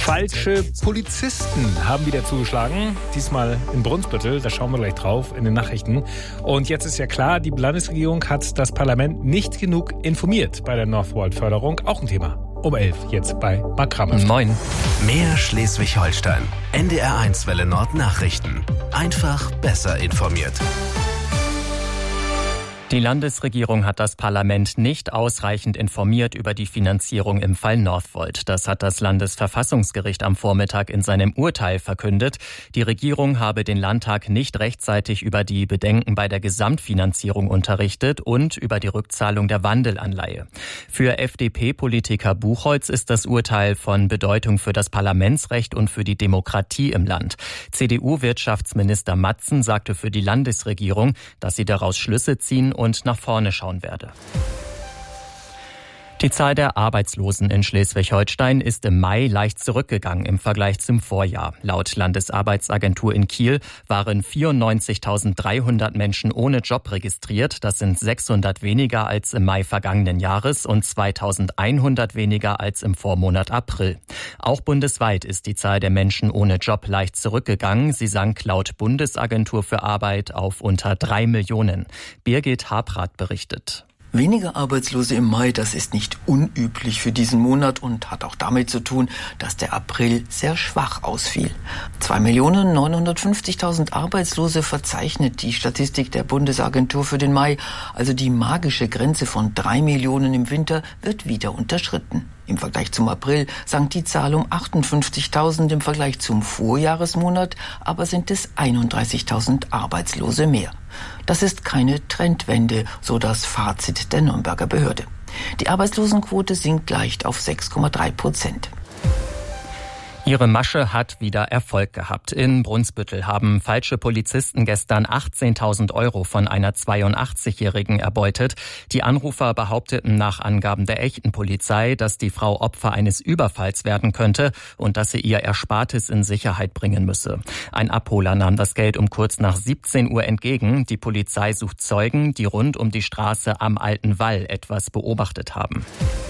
Falsche Polizisten haben wieder zugeschlagen, diesmal in Brunsbüttel, da schauen wir gleich drauf in den Nachrichten. Und jetzt ist ja klar, die Landesregierung hat das Parlament nicht genug informiert bei der Northvolt-Förderung, auch ein Thema. Um 11 jetzt bei Marc Kramer. Moin. Mehr Schleswig-Holstein. NDR1 Welle Nord Nachrichten. Einfach besser informiert. Die Landesregierung hat das Parlament nicht ausreichend informiert über die Finanzierung im Fall Northvolt. Das hat das Landesverfassungsgericht am Vormittag in seinem Urteil verkündet. Die Regierung habe den Landtag nicht rechtzeitig über die Bedenken bei der Gesamtfinanzierung unterrichtet und über die Rückzahlung der Wandelanleihe. Für FDP-Politiker Buchholz ist das Urteil von Bedeutung für das Parlamentsrecht und für die Demokratie im Land. CDU-Wirtschaftsminister Matzen sagte für die Landesregierung, dass sie daraus Schlüsse ziehen und nach vorne schauen werde. Die Zahl der Arbeitslosen in Schleswig-Holstein ist im Mai leicht zurückgegangen im Vergleich zum Vorjahr. Laut Landesarbeitsagentur in Kiel waren 94.300 Menschen ohne Job registriert. Das sind 600 weniger als im Mai vergangenen Jahres und 2.100 weniger als im Vormonat April. Auch bundesweit ist die Zahl der Menschen ohne Job leicht zurückgegangen. Sie sank laut Bundesagentur für Arbeit auf unter 3 Millionen. Birgit Habrath berichtet. Weniger Arbeitslose im Mai, das ist nicht unüblich für diesen Monat und hat auch damit zu tun, dass der April sehr schwach ausfiel. 2.950.000 Arbeitslose verzeichnet die Statistik der Bundesagentur für den Mai. Also die magische Grenze von 3 Millionen im Winter wird wieder unterschritten. Im Vergleich zum April sank die Zahl um 58.000, im Vergleich zum Vorjahresmonat aber sind es 31.000 Arbeitslose mehr. Das ist keine Trendwende, so das Fazit der Nürnberger Behörde. Die Arbeitslosenquote sinkt leicht auf 6,3%. Ihre Masche hat wieder Erfolg gehabt. In Brunsbüttel haben falsche Polizisten gestern 18.000 € von einer 82-Jährigen erbeutet. Die Anrufer behaupteten nach Angaben der echten Polizei, dass die Frau Opfer eines Überfalls werden könnte und dass sie ihr Erspartes in Sicherheit bringen müsse. Ein Abholer nahm das Geld um kurz nach 17 Uhr entgegen. Die Polizei sucht Zeugen, die rund um die Straße am Alten Wall etwas beobachtet haben.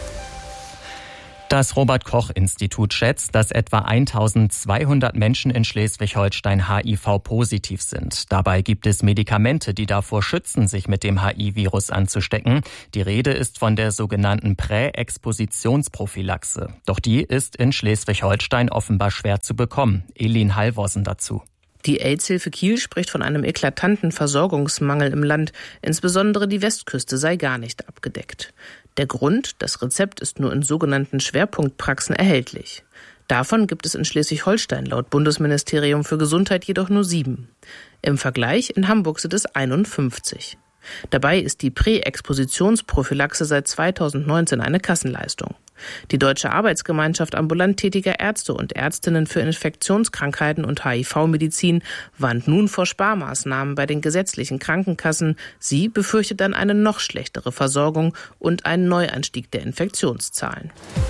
Das Robert-Koch-Institut schätzt, dass etwa 1.200 Menschen in Schleswig-Holstein HIV-positiv sind. Dabei gibt es Medikamente, die davor schützen, sich mit dem HIV-Virus anzustecken. Die Rede ist von der sogenannten Präexpositionsprophylaxe. Doch die ist in Schleswig-Holstein offenbar schwer zu bekommen. Elin Halvorsen dazu. Die AIDS-Hilfe Kiel spricht von einem eklatanten Versorgungsmangel im Land. Insbesondere die Westküste sei gar nicht abgedeckt. Der Grund, das Rezept ist nur in sogenannten Schwerpunktpraxen erhältlich. Davon gibt es in Schleswig-Holstein laut Bundesministerium für Gesundheit jedoch nur 7. Im Vergleich in Hamburg sind es 51. Dabei ist die Präexpositionsprophylaxe seit 2019 eine Kassenleistung. Die Deutsche Arbeitsgemeinschaft ambulant tätiger Ärzte und Ärztinnen für Infektionskrankheiten und HIV-Medizin warnt nun vor Sparmaßnahmen bei den gesetzlichen Krankenkassen. Sie befürchtet dann eine noch schlechtere Versorgung und einen Neuanstieg der Infektionszahlen.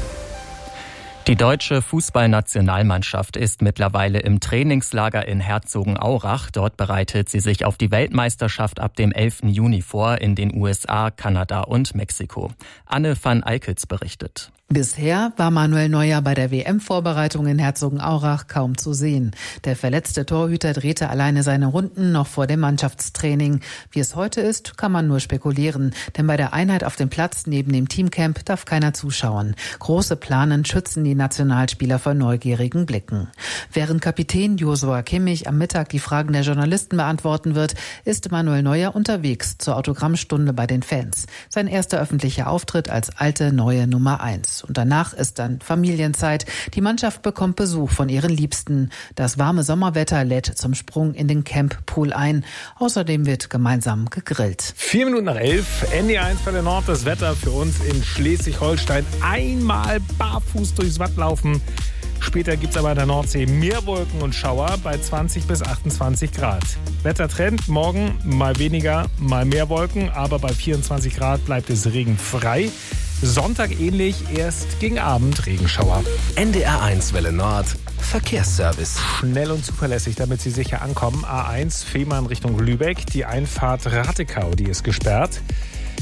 Die deutsche Fußballnationalmannschaft ist mittlerweile im Trainingslager in Herzogenaurach. Dort bereitet sie sich auf die Weltmeisterschaft ab dem 11. Juni vor in den USA, Kanada und Mexiko. Anne van Eikels berichtet. Bisher war Manuel Neuer bei der WM-Vorbereitung in Herzogenaurach kaum zu sehen. Der verletzte Torhüter drehte alleine seine Runden noch vor dem Mannschaftstraining. Wie es heute ist, kann man nur spekulieren. Denn bei der Einheit auf dem Platz neben dem Teamcamp darf keiner zuschauen. Große Planen schützen die Nationalspieler vor neugierigen Blicken. Während Kapitän Joshua Kimmich am Mittag die Fragen der Journalisten beantworten wird, ist Manuel Neuer unterwegs zur Autogrammstunde bei den Fans. Sein erster öffentlicher Auftritt als alte, neue Nummer 1. Und danach ist dann Familienzeit. Die Mannschaft bekommt Besuch von ihren Liebsten. Das warme Sommerwetter lädt zum Sprung in den Camppool ein. Außerdem wird gemeinsam gegrillt. 4 Minuten nach 11, NDR1 Welle Nord, das Wetter für uns in Schleswig-Holstein. Einmal barfuß durchs Watt laufen. Später gibt es aber in der Nordsee mehr Wolken und Schauer bei 20 bis 28 Grad. Wettertrend, morgen mal weniger, mal mehr Wolken, aber bei 24 Grad bleibt es regenfrei. Sonntag ähnlich, erst gegen Abend Regenschauer. NDR1 Welle Nord, Verkehrsservice. Schnell und zuverlässig, damit Sie sicher ankommen. A1 Fehmarn Richtung Lübeck, die Einfahrt Rattekau, die ist gesperrt.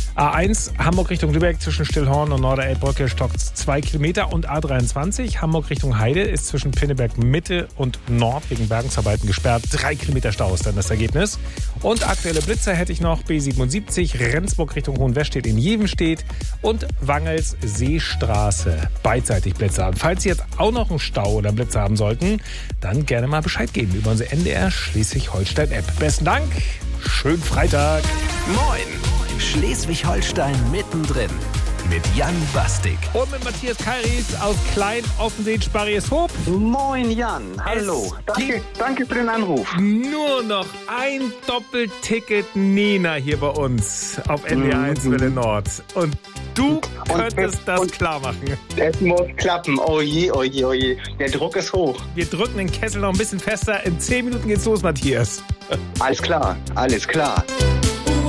A1 Hamburg Richtung Lübeck zwischen Stillhorn und Norderelbbrücke stockt 2 Kilometer und A23 Hamburg Richtung Heide ist zwischen Pinneberg Mitte und Nord wegen Bergungsarbeiten gesperrt. 3 Kilometer Stau ist dann das Ergebnis. Und aktuelle Blitzer hätte ich noch B77 Rendsburg Richtung Hohenwestedt in Jevenstedt und Wangels Seestraße beidseitig Blitzer. Und falls Sie jetzt auch noch einen Stau oder einen Blitzer haben sollten, dann gerne mal Bescheid geben über unsere NDR Schleswig-Holstein App. Besten Dank, schönen Freitag. Moin, Schleswig-Holstein mittendrin mit Jan Bastik. Und mit Matthias Kairis aus Klein-Offensee-Sparrieshoop. Moin Jan, hallo. Danke für den Anruf. Nur noch ein Doppelticket Nena hier bei uns auf NDR 1 Welle Nord. Und du könntest das klar machen. Es muss klappen. Oh je, oh je, oh je. Der Druck ist hoch. Wir drücken den Kessel noch ein bisschen fester. In 10 Minuten geht's los, Matthias. Alles klar, alles klar.